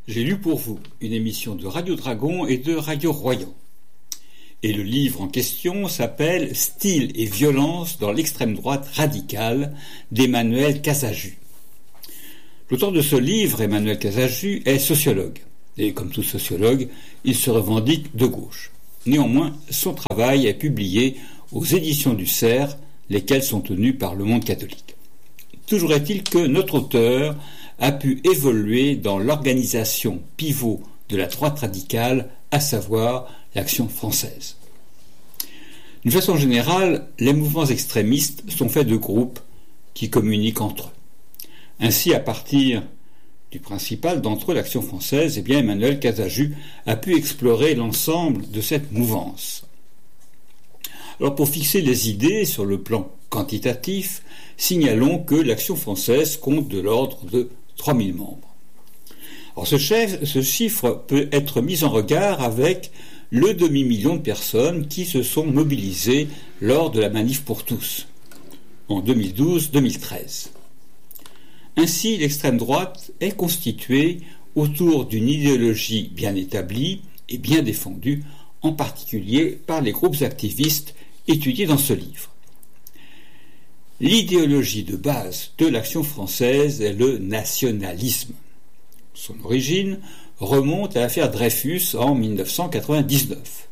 J'ai lu pour vous une émission de Radio Dragon et de Radio Royan. Et le livre en question s'appelle « Style et violence dans l'extrême droite radicale » d'Emmanuel Casajus. L'auteur de ce livre, Emmanuel Casajus, est sociologue. Et comme tout sociologue, il se revendique de gauche. Néanmoins, son travail est publié aux éditions du Cerf, lesquelles sont tenues par le Monde catholique. Toujours est-il que notre auteur a pu évoluer dans l'organisation pivot de la droite radicale, à savoir l'Action française. D'une façon générale, les mouvements extrémistes sont faits de groupes qui communiquent entre eux. Ainsi, à partir du principal d'entre eux, l'Action française, Emmanuel Casajus a pu explorer l'ensemble de cette mouvance. Alors, pour fixer les idées sur le plan quantitatif, signalons que l'Action française compte de l'ordre de 3000 membres. Alors ce chiffre peut être mis en regard avec le demi-million de personnes qui se sont mobilisées lors de la Manif pour tous en 2012-2013. Ainsi, l'extrême droite est constituée autour d'une idéologie bien établie et bien défendue, en particulier par les groupes activistes étudiés dans ce livre. L'idéologie de base de l'Action française est le nationalisme. Son origine remonte à l'affaire Dreyfus en 1899.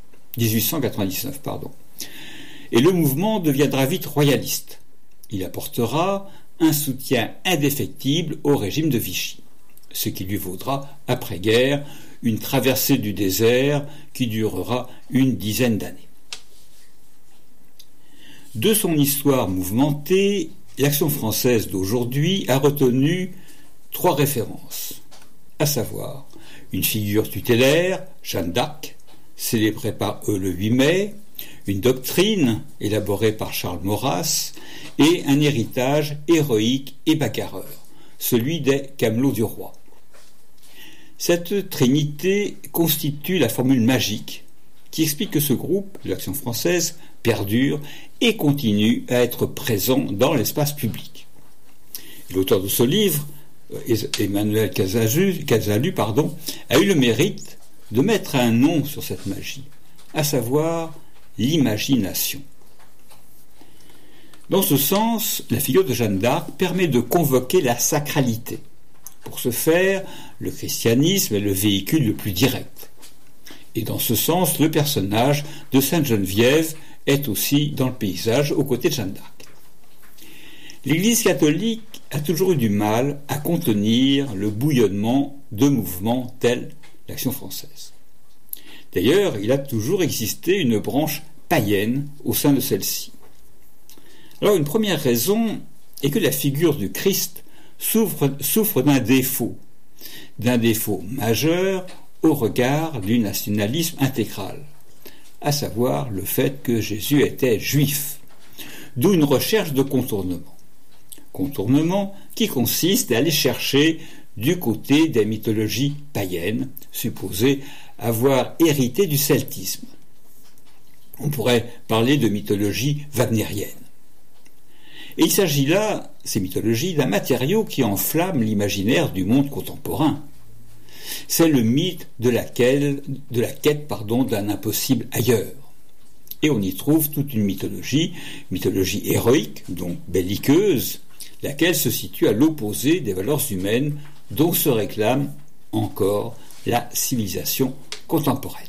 Et le mouvement deviendra vite royaliste. Il apportera un soutien indéfectible au régime de Vichy, ce qui lui vaudra, après-guerre, une traversée du désert qui durera une dizaine d'années. De son histoire mouvementée, l'Action française d'aujourd'hui a retenu 3 références, à savoir une figure tutélaire, Jeanne d'Arc, célébrée par eux le 8 mai, une doctrine élaborée par Charles Maurras et un héritage héroïque et bagarreur, celui des Camelots du roi. Cette trinité constitue la formule magique qui explique que ce groupe, l'Action française, perdure et continue à être présent dans l'espace public. L'auteur de ce livre, Emmanuel Casajus, a eu le mérite de mettre un nom sur cette magie, à savoir l'imagination. Dans ce sens, la figure de Jeanne d'Arc permet de convoquer la sacralité. Pour ce faire, le christianisme est le véhicule le plus direct. Et dans ce sens, le personnage de Sainte Geneviève est aussi dans le paysage aux côtés de Jeanne d'Arc. L'Église catholique a toujours eu du mal à contenir le bouillonnement de mouvements tels l'Action française. D'ailleurs, il a toujours existé une branche païenne au sein de celle-ci. Alors, une première raison est que la figure du Christ souffre d'un défaut majeur au regard du nationalisme intégral, à savoir le fait que Jésus était juif, d'où une recherche de contournement. Contournement qui consiste à aller chercher du côté des mythologies païennes, supposées avoir hérité du celtisme. On pourrait parler de mythologie wagnérienne. Et il s'agit là, ces mythologies, d'un matériau qui enflamme l'imaginaire du monde contemporain. C'est le mythe de la quête d'un impossible ailleurs. Et on y trouve toute une mythologie héroïque, donc belliqueuse, laquelle se situe à l'opposé des valeurs humaines dont se réclame encore la civilisation contemporaine.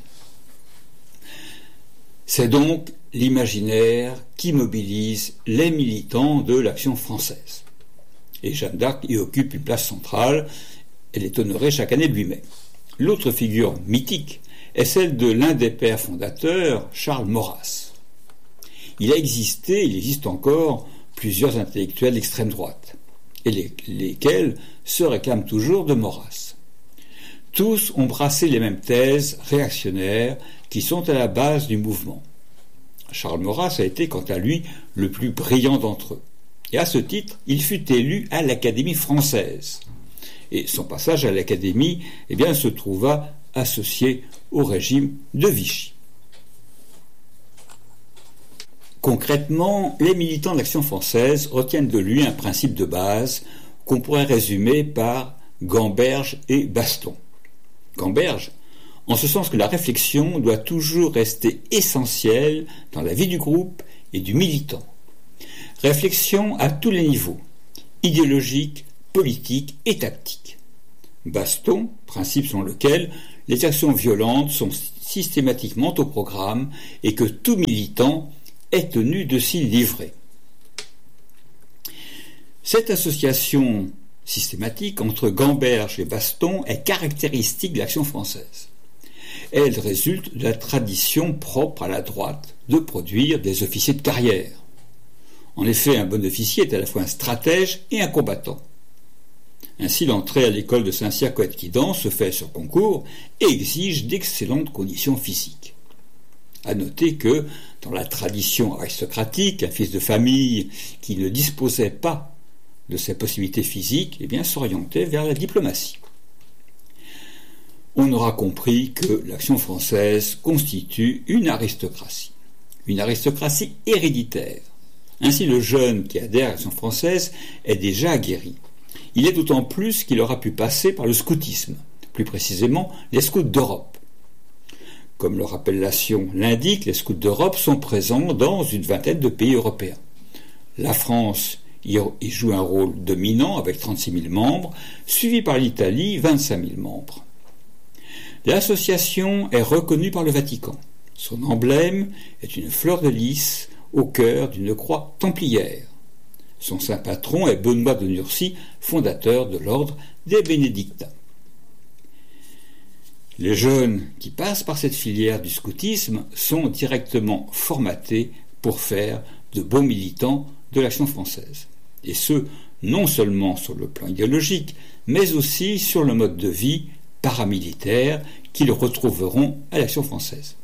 C'est donc l'imaginaire qui mobilise les militants de l'Action française. Et Jeanne d'Arc y occupe une place centrale. Elle est honorée chaque année le 8 mai. L'autre figure mythique est celle de l'un des pères fondateurs, Charles Maurras. Il existe encore plusieurs intellectuels d'extrême droite, et lesquels se réclament toujours de Maurras. Tous ont brassé les mêmes thèses réactionnaires qui sont à la base du mouvement. Charles Maurras a été, quant à lui, le plus brillant d'entre eux. Et à ce titre, il fut élu à l'Académie française. Et son passage à l'Académie se trouva associé au régime de Vichy. Concrètement, les militants de l'Action française retiennent de lui un principe de base qu'on pourrait résumer par gamberge et baston. Gamberge, en ce sens que la réflexion doit toujours rester essentielle dans la vie du groupe et du militant. Réflexion à tous les niveaux, idéologique, politique et tactique. Baston, principe selon lequel les actions violentes sont systématiquement au programme et que tout militant est tenu de s'y livrer. Cette association systématique entre Gamberge et Baston est caractéristique de l'Action française. Elle résulte de la tradition propre à la droite de produire des officiers de carrière. En effet, un bon officier est à la fois un stratège et un combattant. Ainsi, l'entrée à l'école de Saint-Cyr-Coët-Quidan se fait sur concours et exige d'excellentes conditions physiques. À noter que, dans la tradition aristocratique, un fils de famille qui ne disposait pas de ses possibilités physiques, s'orientait vers la diplomatie. On aura compris que l'Action française constitue une aristocratie héréditaire. Ainsi, le jeune qui adhère à l'Action française est déjà aguerri. Il est d'autant plus qu'il aura pu passer par le scoutisme, plus précisément les scouts d'Europe. Comme leur appellation l'indique, les scouts d'Europe sont présents dans une vingtaine de pays européens. La France y joue un rôle dominant avec 36 000 membres, suivi par l'Italie, 25 000 membres. L'association est reconnue par le Vatican. Son emblème est une fleur de lys au cœur d'une croix templière. Son saint patron est Benoît de Nursie, fondateur de l'ordre des Bénédictins. Les jeunes qui passent par cette filière du scoutisme sont directement formatés pour faire de bons militants de l'Action française. Et ce, non seulement sur le plan idéologique, mais aussi sur le mode de vie paramilitaire qu'ils retrouveront à l'Action française.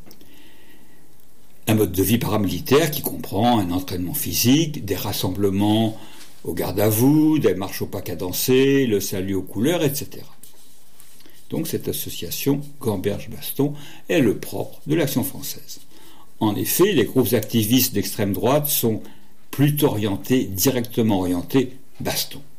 Un mode de vie paramilitaire qui comprend un entraînement physique, des rassemblements au garde à vous, des marches au pas cadencées, le salut aux couleurs, etc. Donc cette association Gamberge-Baston est le propre de l'Action française. En effet, les groupes activistes d'extrême droite sont plutôt directement orientés Baston.